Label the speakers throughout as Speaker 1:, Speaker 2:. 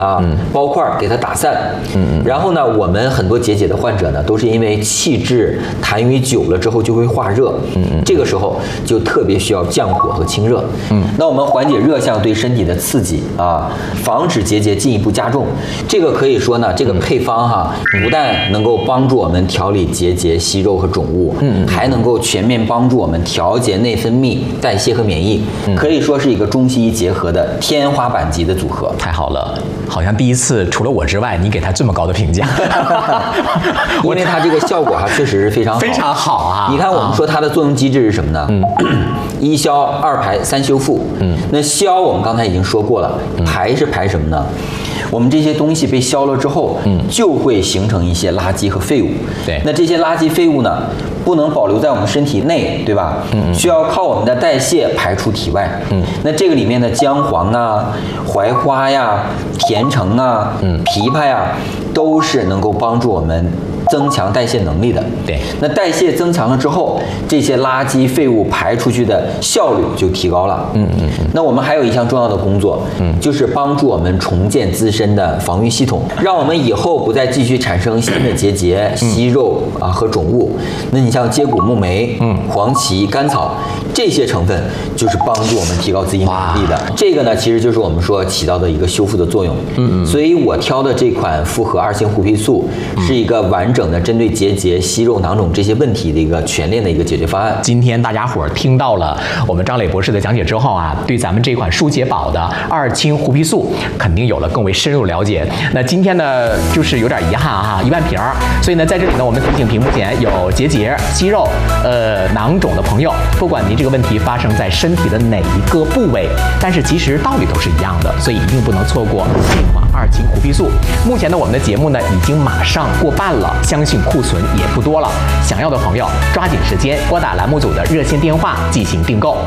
Speaker 1: 包块给它打散，然后呢，我们很多结节的患者呢，都是因为气滞痰瘀久了之后就会化热，这个时候就特别需要降火和清热，那我们缓解热象对身体的刺激防止结节进一步加重，这个可以说呢，这个配方不但能够帮助我们调理结节、息肉和肿物，还能够全面帮助我们调节内分泌、代谢和免疫，可以说是一个中西医结合的天花板级的组合。
Speaker 2: 太好了，好像第一次除了我之外，你给他这么高的评价，
Speaker 1: 因为它这个效果确实是非常好，
Speaker 2: 非常好啊！
Speaker 1: 你看，我们说它的作用机制是什么呢？一消、二排、三修复。那消我们刚才已经说过了，排是排什么呢？我们这些东西被消了之后，就会形成一些垃圾和废物。
Speaker 2: 对，
Speaker 1: 那这些垃圾废物呢，不能保留在我们身体内，对吧？需要靠我们的代谢排出体外。那这个里面的姜黄啊、槐花呀、甜橙啊、枇杷呀，都是能够帮助我们增强代谢能力的。
Speaker 2: 对，
Speaker 1: 那代谢增强了之后，这些垃圾废物排出去的效率就提高了。那我们还有一项重要的工作，就是帮助我们重建自身的防御系统，让我们以后不再继续产生新的结节、息肉和肿物。那你像接骨木莓、黄芪、甘草这些成分，就是帮助我们提高自己免疫力的。这个呢，其实就是我们说起到的一个修复的作用。所以我挑的这款复合2星胡皮素是一个完整的针对结节、息肉、囊肿这些问题的一个全链的一个解决方案。
Speaker 2: 今天大家伙听到了我们张磊博士的讲解之后对咱们这款舒解宝的2氢胡皮素肯定有了更为深入了解。那今天呢，就是有点遗憾1万瓶，所以呢，在这里呢，我们提醒屏幕前有结节、息肉、囊肿的朋友，不管您这个问题发生在身体的哪一个部位，但是其实道理都是一样的，所以一定不能错过这款2氢胡皮素。目前呢，我们的节目呢已经马上过半了，相信库存也不多了。想要的朋友抓紧时间拨打栏目组的热线电话进行订购。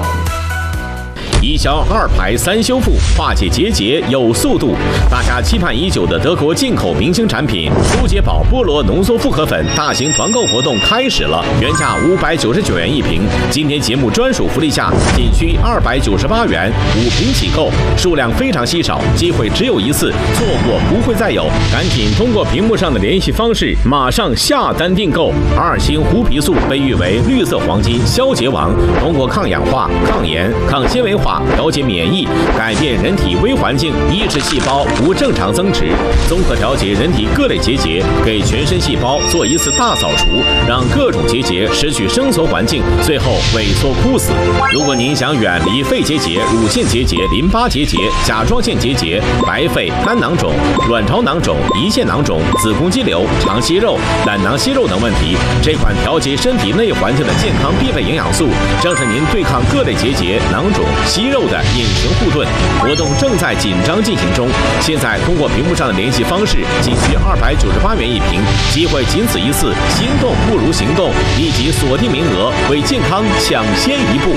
Speaker 3: 1消2排3修复，化解结节有速度。大家期盼已久的德国进口明星产品舒解宝菠萝浓缩复合粉大型团购活动开始了，原价599元一瓶，今天节目专属福利价仅需298元，5瓶起购，数量非常稀少，机会只有一次，错过不会再有，赶紧通过屏幕上的联系方式马上下单订购。2星胡皮素被誉为绿色黄金消结王，通过抗氧化、抗炎、抗纤维化调节免疫，改变人体微环境，抑制细胞不正常增殖，综合调节人体各类结节，给全身细胞做一次大扫除，让各种结节失去生存环境，最后萎缩枯死。如果您想远离肺结节、乳腺结节、淋巴结节、甲状腺结节、白肺、肝囊肿、卵巢囊肿、胰腺囊肿、子宫肌瘤、肠息肉、胆囊息肉等问题，这款调节身体内环境的健康必备营养素，正是您对抗各类结节、囊肿、息肉的隐形护盾。活动正在紧张进行中，现在通过屏幕上的联系方式，仅需298元一瓶，机会仅此一次，心动不如行动，立即锁定名额，为健康抢先一步。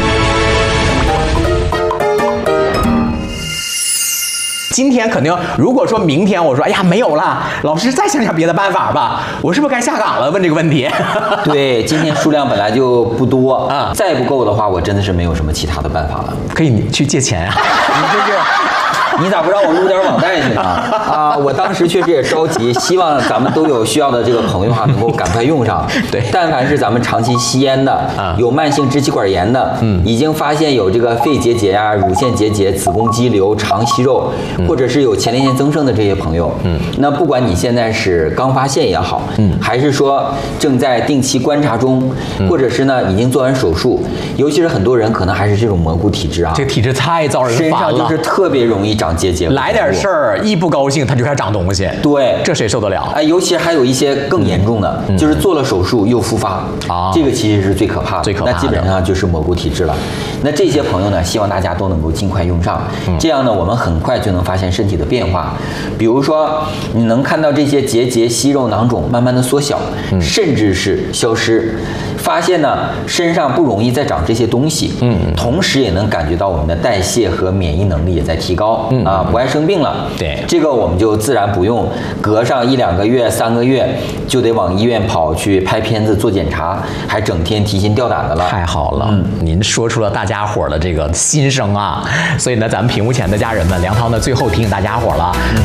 Speaker 2: 今天肯定，如果说明天我说，哎呀没有了，老师再想想别的办法吧，我是不是该下岗了？问这个问题。
Speaker 1: 对，今天数量本来就不多再不够的话，我真的是没有什么其他的办法了。
Speaker 2: 可以去借钱
Speaker 1: 你这是。你咋不让我撸点网贷去呢？我当时确实也着急，希望咱们都有需要的这个朋友能够赶快用上。
Speaker 2: 对，
Speaker 1: 但凡是咱们长期吸烟的，有慢性支气管炎的，已经发现有这个肺结节呀、乳腺结节、子宫肌瘤、肠息肉，或者是有前列腺增生的这些朋友，那不管你现在是刚发现也好，还是说正在定期观察中，或者是呢已经做完手术，尤其是很多人可能还是这种蘑菇体质
Speaker 2: 这个体质太遭人烦了，
Speaker 1: 身上就是特别容易长结节，
Speaker 2: 来点事儿一不高兴他就开始长东西，
Speaker 1: 对，
Speaker 2: 这谁受得了？
Speaker 1: 尤其还有一些更严重的，就是做了手术又复发这个其实是最可怕的，那基本上就是蘑菇体质了。那这些朋友呢，希望大家都能够尽快用上，这样呢，我们很快就能发现身体的变化。比如说，你能看到这些结节、息肉、囊肿慢慢的缩小，甚至是消失。发现呢，身上不容易再长这些东西，同时也能感觉到我们的代谢和免疫能力也在提高，不爱生病了。
Speaker 2: 对，
Speaker 1: 这个我们就自然不用隔上1-2个月、3个月就得往医院跑去拍片子做检查，还整天提心吊胆的了。
Speaker 2: 太好了，您说出了大家伙的这个心声啊！所以呢，咱们屏幕前的家人们，梁涛呢最后提醒大家伙了，